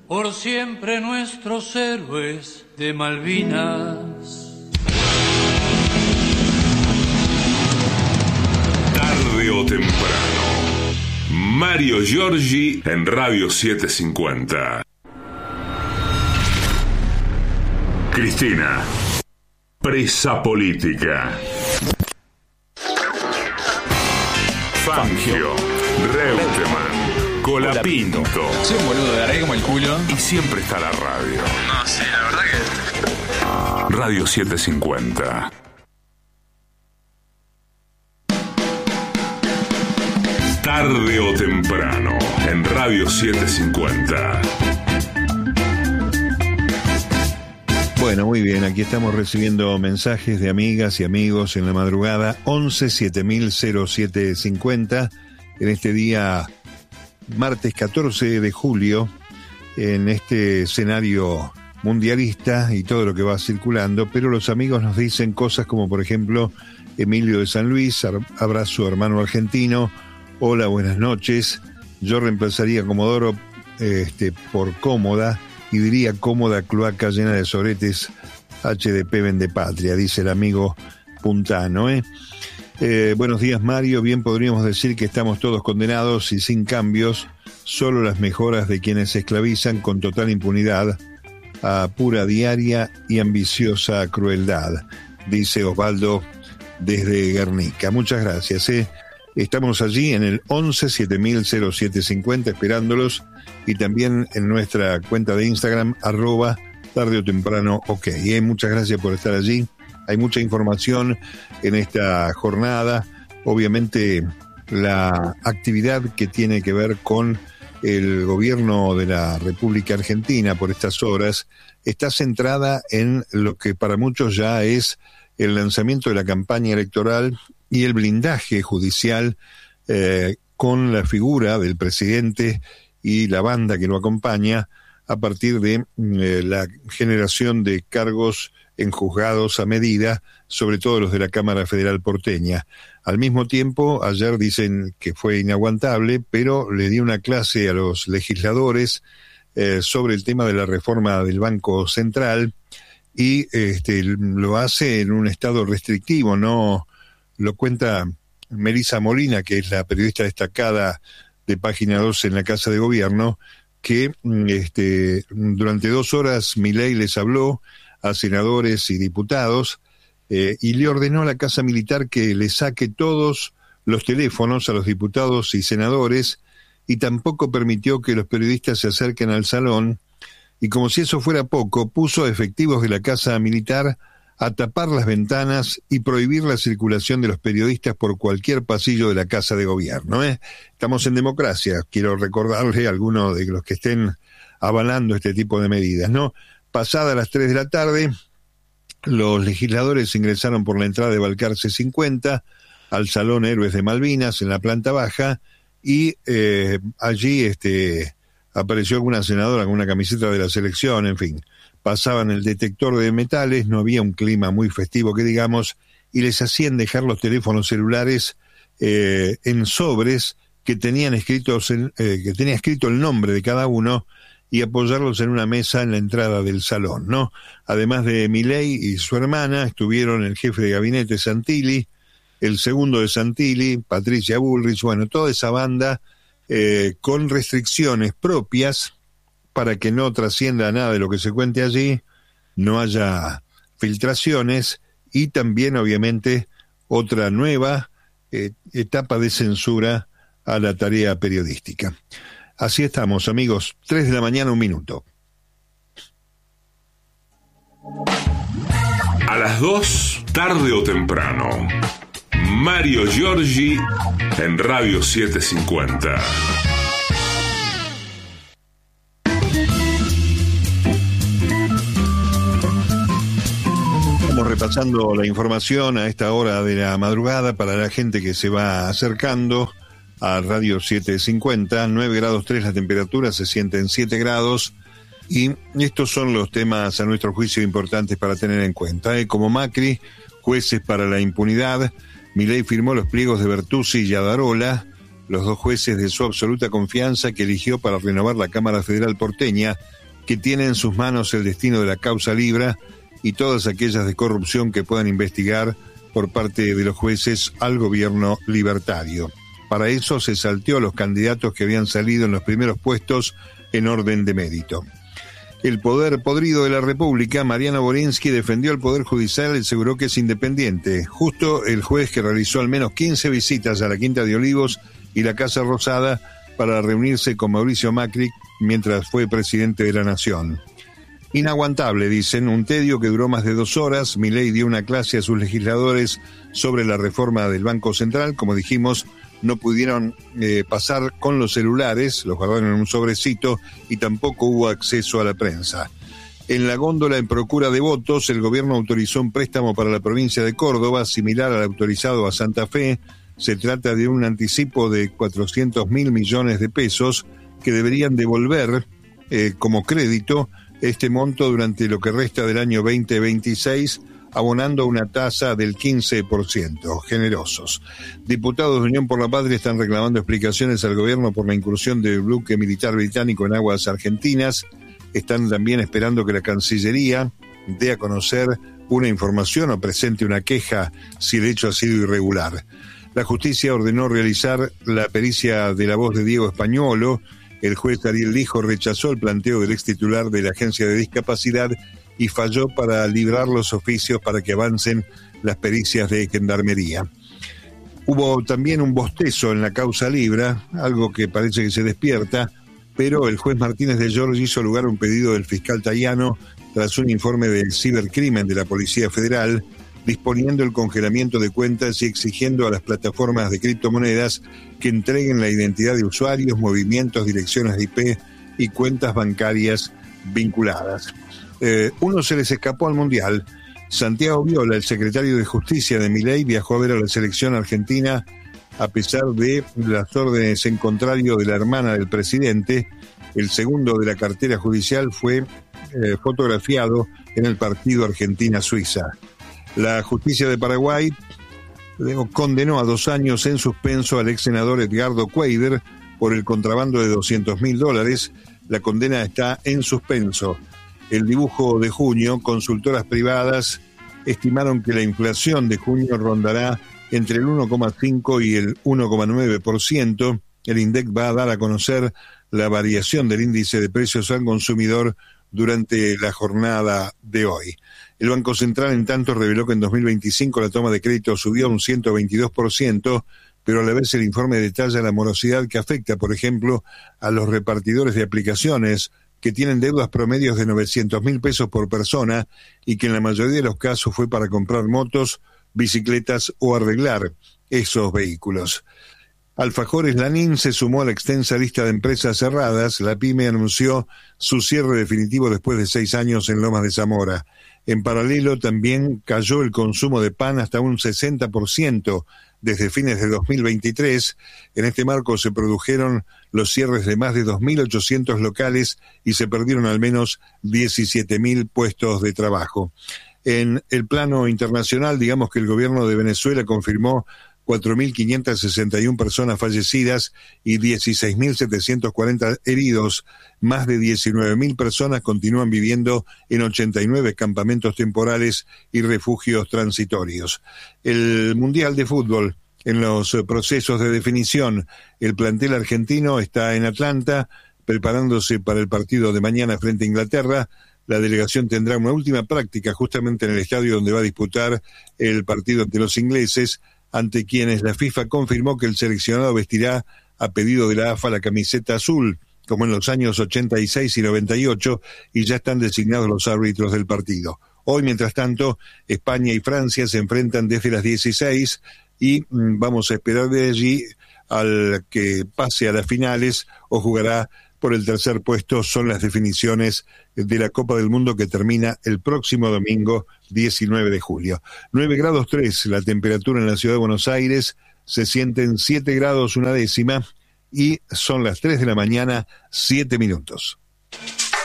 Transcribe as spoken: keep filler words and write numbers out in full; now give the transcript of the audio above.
por siempre nuestros héroes de Malvinas. Tarde o temprano, Mario Giorgi en Radio setecientos cincuenta. Cristina, presa política. Fangio, Reutemann, Colapinto. Soy un boludo, de largué como el culo. Y siempre está la radio. No, sí, la verdad que... Radio setecientos cincuenta. Tarde o temprano, en Radio setecientos cincuenta. Bueno, muy bien, aquí estamos recibiendo mensajes de amigas y amigos en la madrugada. Once siete mil cero siete cincuenta en este día martes catorce de julio, en este escenario mundialista y todo lo que va circulando, pero los amigos nos dicen cosas como, por ejemplo, Emilio de San Luis, abrazo hermano argentino, hola, buenas noches, yo reemplazaría Comodoro este, por cómoda y diría cómoda cloaca llena de soretes H D P Vendepatria, dice el amigo puntano, ¿eh? Eh, buenos días, Mario. Bien podríamos decir que estamos todos condenados y sin cambios, solo las mejoras de quienes se esclavizan con total impunidad a pura diaria y ambiciosa crueldad, dice Osvaldo desde Guernica. Muchas gracias, ¿eh? Estamos allí en el once siete mil cero siete cincuenta esperándolos y también en nuestra cuenta de Instagram, arroba tarde o temprano ok. ¿eh? Muchas gracias por estar allí. Hay mucha información en esta jornada. Obviamente la actividad que tiene que ver con el gobierno de la República Argentina por estas horas está centrada en lo que para muchos ya es el lanzamiento de la campaña electoral y el blindaje judicial eh, con la figura del presidente y la banda que lo acompaña a partir de eh, la generación de cargos en juzgados a medida, sobre todo los de la Cámara Federal porteña. Al mismo tiempo, ayer dicen que fue inaguantable, pero le dio una clase a los legisladores eh, sobre el tema de la reforma del Banco Central y este, lo hace en un estado restrictivo, no lo cuenta Melissa Molina, que es la periodista destacada de Página doce en la Casa de Gobierno, que este, durante dos horas Milei les habló a senadores y diputados eh, y le ordenó a la Casa Militar que le saque todos los teléfonos a los diputados y senadores y tampoco permitió que los periodistas se acerquen al salón y, como si eso fuera poco, puso efectivos de la Casa Militar a tapar las ventanas y prohibir la circulación de los periodistas por cualquier pasillo de la Casa de Gobierno. ¿eh? Estamos en democracia, quiero recordarle a algunos de los que estén avalando este tipo de medidas, ¿no? Pasadas las tres de la tarde, los legisladores ingresaron por la entrada de Balcarce cincuenta al Salón Héroes de Malvinas en la planta baja y eh, allí este, apareció alguna senadora con una camiseta de la selección, en fin. Pasaban el detector de metales, no había un clima muy festivo que digamos, y les hacían dejar los teléfonos celulares eh, en sobres que tenían escritos en, eh, que tenía escrito el nombre de cada uno y apoyarlos en una mesa en la entrada del salón, ¿no? Además de Milei y su hermana, estuvieron el jefe de gabinete Santilli, el segundo de Santilli, Patricia Bullrich, bueno, toda esa banda eh, con restricciones propias para que no trascienda nada de lo que se cuente allí, no haya filtraciones y también, obviamente, otra nueva eh, etapa de censura a la tarea periodística. Así estamos, amigos. Tres de la mañana, un minuto. A las dos, tarde o temprano, Mario Giorgi en Radio setecientos cincuenta. Estamos repasando la información a esta hora de la madrugada para la gente que se va acercando a Radio setecientos cincuenta, nueve grados tres la temperatura, se siente en siete grados, y estos son los temas a nuestro juicio importantes para tener en cuenta. ¿eh? Como Macri, jueces para la impunidad, Milei firmó los pliegos de Bertuzzi y Adarola, los dos jueces de su absoluta confianza que eligió para renovar la Cámara Federal porteña, que tiene en sus manos el destino de la causa Libra y todas aquellas de corrupción que puedan investigar por parte de los jueces al gobierno libertario. Para eso se salteó a los candidatos que habían salido en los primeros puestos en orden de mérito. El poder podrido de la República, Mariano Borinsky, defendió al Poder Judicial y aseguró que es independiente. Justo el juez que realizó al menos quince visitas a la Quinta de Olivos y la Casa Rosada para reunirse con Mauricio Macri mientras fue presidente de la Nación. Inaguantable, dicen, un tedio que duró más de dos horas. Milei dio una clase a sus legisladores sobre la reforma del Banco Central. Como dijimos, no pudieron eh, pasar con los celulares, los guardaron en un sobrecito y tampoco hubo acceso a la prensa. En la góndola en procura de votos, el gobierno autorizó un préstamo para la provincia de Córdoba, similar al autorizado a Santa Fe. Se trata de un anticipo de cuatrocientos mil millones de pesos que deberían devolver eh, como crédito este monto durante lo que resta del año veinte veintiséis, abonando una tasa del quince por ciento. Generosos. Diputados de Unión por la Patria están reclamando explicaciones al gobierno por la incursión del buque militar británico en aguas argentinas. Están también esperando que la Cancillería dé a conocer una información o presente una queja si el hecho ha sido irregular. La justicia ordenó realizar la pericia de la voz de Diego Españolo. El juez Ariel Lijo rechazó el planteo del ex titular de la Agencia de Discapacidad y falló para librar los oficios para que avancen las pericias de gendarmería. Hubo también un bostezo en la causa Libra, algo que parece que se despierta, pero el juez Martínez de Giorgi hizo lugar a un pedido del fiscal Tayano tras un informe del cibercrimen de la Policía Federal, disponiendo el congelamiento de cuentas y exigiendo a las plataformas de criptomonedas que entreguen la identidad de usuarios, movimientos, direcciones de I P y cuentas bancarias vinculadas. Eh, uno se les escapó al Mundial. Santiago Viola, el secretario de Justicia de Milei, viajó a ver a la selección argentina a pesar de las órdenes en contrario de la hermana del presidente. El segundo de la cartera judicial fue eh, fotografiado en el partido Argentina-Suiza. La justicia de Paraguay condenó a dos años en suspenso al ex senador Edgardo Cuader por el contrabando de doscientos mil dólares. La condena está en suspenso. El dibujo de junio, consultoras privadas estimaron que la inflación de junio rondará entre el uno coma cinco y el uno coma nueve por ciento. El INDEC va a dar a conocer la variación del índice de precios al consumidor durante la jornada de hoy. El Banco Central, en tanto, reveló que en dos mil veinticinco la toma de crédito subió un ciento veintidós por ciento, pero a la vez el informe detalla la morosidad que afecta, por ejemplo, a los repartidores de aplicaciones que tienen deudas promedios de novecientos mil pesos por persona y que en la mayoría de los casos fue para comprar motos, bicicletas o arreglar esos vehículos. Alfajores Lanín se sumó a la extensa lista de empresas cerradas. La pyme anunció su cierre definitivo después de seis años en Lomas de Zamora. En paralelo, también cayó el consumo de pan hasta un sesenta por ciento desde fines de dos mil veintitrés. En este marco se produjeron los cierres de más de dos mil ochocientos locales y se perdieron al menos diecisiete mil puestos de trabajo. En el plano internacional, digamos que el gobierno de Venezuela confirmó cuatro mil quinientas sesenta y una personas fallecidas y dieciséis mil setecientos cuarenta heridos. Más de diecinueve mil personas continúan viviendo en ochenta y nueve campamentos temporales y refugios transitorios. El Mundial de Fútbol, en los procesos de definición, el plantel argentino está en Atlanta, preparándose para el partido de mañana frente a Inglaterra. La delegación tendrá una última práctica justamente en el estadio donde va a disputar el partido ante los ingleses, ante quienes la FIFA confirmó que el seleccionado vestirá a pedido de la A F A la camiseta azul, como en los años ochenta y seis y noventa y ocho, y ya están designados los árbitros del partido. Hoy, mientras tanto, España y Francia se enfrentan desde las dieciséis y mmm, vamos a esperar de allí al que pase a las finales o jugará por el tercer puesto. Son las definiciones de la Copa del Mundo que termina el próximo domingo diecinueve de julio. nueve grados tres la temperatura en la ciudad de Buenos Aires, se sienten siete grados una décima y son las tres de la mañana, siete minutos.